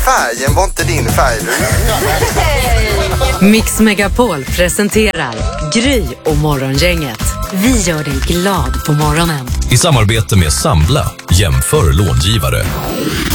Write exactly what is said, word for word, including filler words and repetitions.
färgen var inte din färg. Mix Megapol presenterar Gry och Morgongänget. Vi gör dig glad på morgonen. I samarbete med Sambla, jämför långivare.